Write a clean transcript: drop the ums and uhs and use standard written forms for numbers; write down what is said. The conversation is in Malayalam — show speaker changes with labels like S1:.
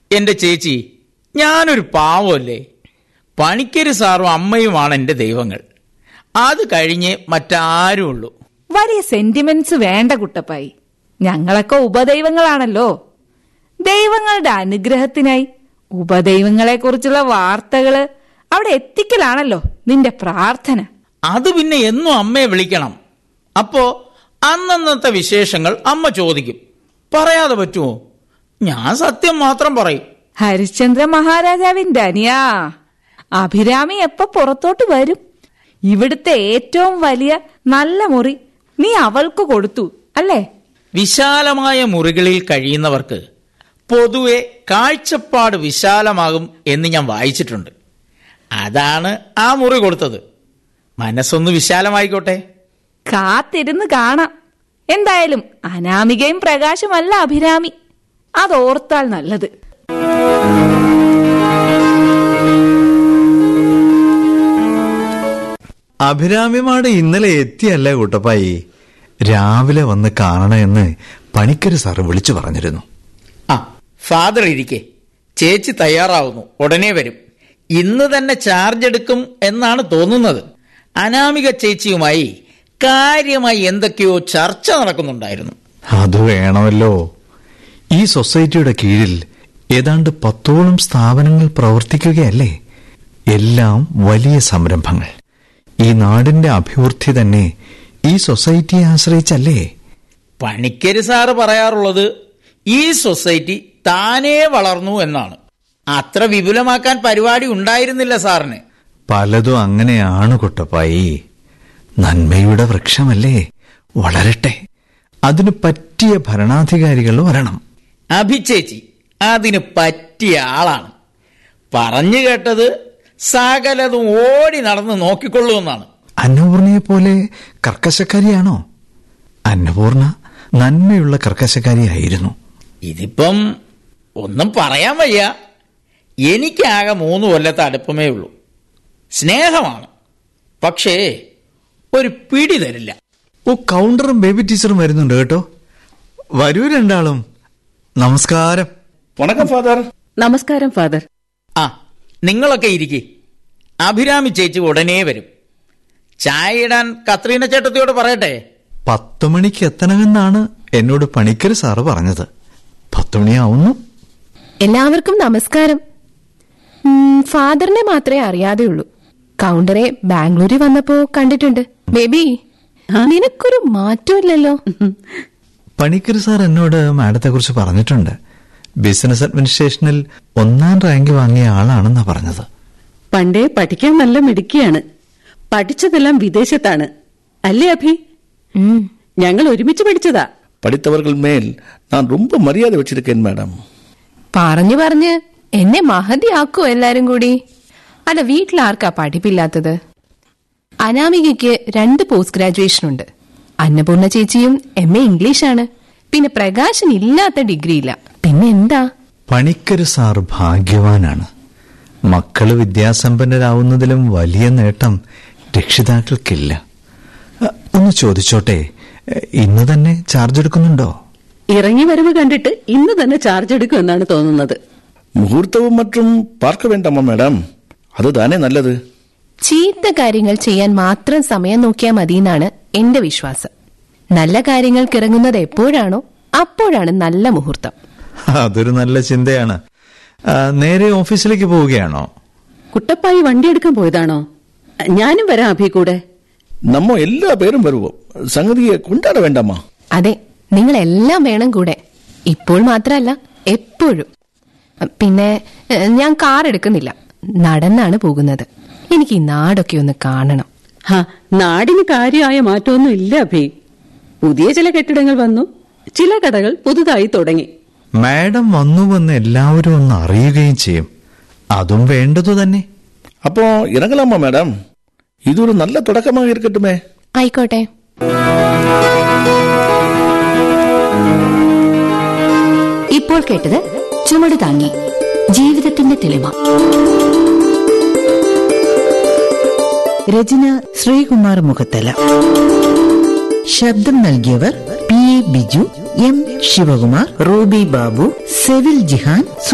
S1: എന്റെ ചേച്ചി, ഞാനൊരു പാവമല്ലേ? പണിക്കര് സാറും അമ്മയുമാണ് എന്റെ ദൈവങ്ങൾ. അത് കഴിഞ്ഞ് മറ്റാരും ഉള്ളൂ.
S2: വലിയ സെന്റിമെന്റ്സ് വേണ്ട കുട്ടപ്പായി. ഞങ്ങളൊക്കെ ഉപദൈവങ്ങളാണല്ലോ. ദൈവങ്ങളുടെ അനുഗ്രഹത്തിനായി ഉപദൈവങ്ങളെ കുറിച്ചുള്ള വാർത്തകള് അവിടെ എത്തിക്കലാണല്ലോ നിന്റെ പ്രാർത്ഥന.
S1: അത് പിന്നെ എന്നും അമ്മയെ വിളിക്കണം. അപ്പോ അന്നന്നത്തെ വിശേഷങ്ങൾ അമ്മ ചോദിക്കും. പറയാതെ പറ്റുമോ? ഞാൻ സത്യം മാത്രം പറയും.
S2: ഹരിശ്ചന്ദ്ര മഹാരാജാവിന്റെ അനിയാ, അഭിരാമി എപ്പോ പുറത്തോട്ട് വരും? ഇവിടുത്തെ ഏറ്റവും വലിയ നല്ല മുറി നീ അവൾക്ക് കൊടുത്തു അല്ലേ?
S1: വിശാലമായ മുറികളിൽ കഴിയുന്നവർക്ക് പൊതുവെ കാഴ്ചപ്പാട് വിശാലമാകും എന്ന് ഞാൻ വായിച്ചിട്ടുണ്ട്. അതാണ് ആ മുറി കൊടുത്തത്. മനസ്സൊന്ന് വിശാലമായിക്കോട്ടെ.
S2: കാത്തിരുന്ന് കാണാം. എന്തായാലും അനാമികയും പ്രകാശമല്ല അഭിരാമി. അതോർത്താൽ നല്ലത്.
S3: അഭിരാമിമാട് ഇന്നലെ എത്തിയല്ലേ കുട്ടപ്പായി? രാവിലെ വന്ന് കാണണമെന്ന് പണിക്കര് സാറ് വിളിച്ചു പറഞ്ഞിരുന്നു.
S1: ആ, ഫാദർ ഇരിക്കെ. ചേച്ചി തയ്യാറാവുന്നു, ഉടനെ വരും. ഇന്ന് തന്നെ ചാർജ് എടുക്കും എന്നാണ് തോന്നുന്നത്. അനാമിക ചേച്ചിയുമായി കാര്യമായി എന്തൊക്കെയോ ചർച്ച നടക്കുന്നുണ്ടായിരുന്നു.
S3: അത് വേണമല്ലോ. ഈ സൊസൈറ്റിയുടെ കീഴിൽ ഏതാണ്ട് 10ഓളം സ്ഥാപനങ്ങൾ പ്രവർത്തിക്കുകയല്ലേ? എല്ലാം വലിയ സംരംഭങ്ങൾ. ഈ നാടിന്റെ അഭിവൃദ്ധി തന്നെ ഈ സൊസൈറ്റിയെ ആശ്രയിച്ചല്ലേ?
S1: പണിക്കര് സാറ് പറയാറുള്ളത് ഈ സൊസൈറ്റി താനേ വളർന്നു എന്നാണ്. അത്ര വിപുലമാക്കാൻ പരിപാടി ഉണ്ടായിരുന്നില്ല സാറിന്.
S3: പലതും അങ്ങനെയാണ് കുട്ടപ്പായി. നന്മയുടെ വൃക്ഷമല്ലേ, വളരട്ടെ. അതിന് പറ്റിയ ഭരണാധികാരികൾ വരണം.
S1: അഭിചേച്ചി അതിന് പറ്റിയ ആളാണ്. പറഞ്ഞു കേട്ടത് സകലതും ഓടി നടന്ന് നോക്കിക്കൊള്ളുമെന്നാണ്.
S3: അന്നപൂർണയെ പോലെ കർക്കശക്കാരിയാണോ? അന്നപൂർണ നന്മയുള്ള കർക്കശക്കാരിയായിരുന്നു.
S1: ഇതിപ്പം ഒന്നും പറയാൻ വയ്യ. എനിക്കാകെ 3 കൊല്ലത്തെ അടുപ്പമേ ഉള്ളൂ. സ്നേഹമാണ്, പക്ഷേ ഒരു പിടി തരില്ല.
S3: ഓ, കൗണ്ടറും ബേബി ടീച്ചറും വരുന്നുണ്ട് കേട്ടോ. വരൂ രണ്ടാളും. നമസ്കാരം.
S4: വണക്കം ഫാദർ.
S5: നമസ്കാരം ഫാദർ.
S1: ആ, നിങ്ങളൊക്കെ ഇരിക്കെ. അഭിരാമി ചേച്ചി ഉടനെ വരും. ചായ ഇടാൻ കത്രീന ചേട്ടത്തിയോട് പറയട്ടെ.
S3: 10 മണിക്ക് എത്തണമെന്നാണ് എന്നോട് പണിക്കര് സാറ് പറഞ്ഞത്. 10 മണിയാവുന്നു.
S5: എല്ലാവർക്കും നമസ്കാരം. ഫാദറിനെ മാത്രമേ അറിയാതെയുള്ളൂ. കൗണ്ടറെ ബാംഗ്ലൂരിൽ വന്നപ്പോ കണ്ടിട്ടുണ്ട്. ബേബി, നിനക്കൊരു മാറ്റമില്ലല്ലോ.
S3: പണിക്കര് സാർ എന്നോട് മാഡത്തെ കുറിച്ച് പറഞ്ഞിട്ടുണ്ട്. ബിസിനസ് അഡ്മിനിസ്ട്രേഷനിൽ 1ാം റാങ്ക് വാങ്ങിയ ആളാണെന്നാ പറഞ്ഞത്.
S6: പണ്ടേ പഠിക്കാൻ നല്ല മിടുക്കിയാണ്. പഠിച്ചതെല്ലാം വിദേശത്താണ് അല്ലേ അഭി? ഞങ്ങൾ ഒരുമിച്ച് പഠിച്ചതാ.
S4: പഠിത്തവர்கள் மேல் நான் ரொம்ப மரியாதை வச்சிருக்கேன் மேடம்.
S5: പറഞ്ഞു പറഞ്ഞ് എന്നെ മഹതിയാക്കോ എല്ലാരും കൂടി. അല്ല, വീട്ടിലാർക്കാ പഠിപ്പില്ലാത്തത്? അനാമികയ്ക്ക് 2 പോസ്റ്റ് ഗ്രാജുവേഷൻ ഉണ്ട്. അന്നപൂർണ ചേച്ചിയും MA ഇംഗ്ലീഷാണ്. പിന്നെ പ്രകാശൻ ഇല്ലാത്ത ഡിഗ്രി ഇല്ല. പിന്നെ എന്താ?
S3: പണിക്കര് സാർ ഭാഗ്യവാനാണ്. മക്കള് വിദ്യാസമ്പന്നരാവുന്നതിലും വലിയ നേട്ടം രക്ഷിതാക്കൾക്കില്ല. ഒന്ന് ചോദിച്ചോട്ടെ, ഇന്ന് തന്നെ ചാർജ് എടുക്കുന്നുണ്ടോ?
S6: ഇറങ്ങി വരവ് കണ്ടിട്ട് ഇന്ന് തന്നെ ചാർജ് എടുക്കും എന്നാണ് തോന്നുന്നത്.
S4: മുഹൂർത്തവും മറ്റും പാർക്ക വേണ്ടാമോ മാഡം? അതുതാനേ നല്ലത്.
S5: ചീത്ത കാര്യങ്ങൾ ചെയ്യാൻ മാത്രം സമയം നോക്കിയാൽ മതിയെന്നാണ് എന്റെ വിശ്വാസം. നല്ല കാര്യങ്ങൾക്ക് ഇറങ്ങുന്നത് എപ്പോഴാണോ അപ്പോഴാണ് നല്ല മുഹൂർത്തം.
S3: അതൊരു നല്ല ചിന്തയാണ്. നേരെ ഓഫീസിലേക്ക് പോവുകയാണോ?
S6: കുട്ടപ്പായി വണ്ടി എടുക്കാൻ പോയതാണോ? ഞാനും വരാം അഭി കൂടെ.
S4: നമ്മ എല്ലാ പേരും വരുവോ? സംഗതിയെ കൊണ്ടാട വേണ്ടാമോ?
S5: അതെ, നിങ്ങളെല്ലാം വേണം കൂടെ. ഇപ്പോൾ മാത്രമല്ല, എപ്പോഴും. പിന്നെ ഞാൻ കാർ എടുക്കുന്നില്ല, നടന്നാണ് പോകുന്നത്. എനിക്ക് ഈ നാടൊക്കെ ഒന്ന് കാണണം.
S6: നാടിന് കാര്യമായ മാറ്റമൊന്നും ഇല്ല അഭി. പുതിയ ചില കെട്ടിടങ്ങൾ വന്നു, ചില കടകൾ പുതുതായി തുടങ്ങി.
S3: മാഡം വന്നുവെന്ന് എല്ലാവരും ഒന്ന് അറിയുകയും ചെയ്യും. അതും വേണ്ടതു തന്നെ.
S4: അപ്പോ ഇറങ്ങലാമോ മാഡം? ഇതൊരു നല്ല തുടക്കമായി ഇരിക്കട്ടുമേ.
S5: ആയിക്കോട്ടെ.
S7: ഇപ്പോൾ കേട്ടത് ചുമട് താങ്ങി, ജീവിതത്തിന്റെ തെളിമ.
S8: രചന ശ്രീകുമാർ മുഖത്തല. ശബ്ദം നൽകിയവർ PA Biju, M Shivakumar, Ruby Babu, Sevil Jihan,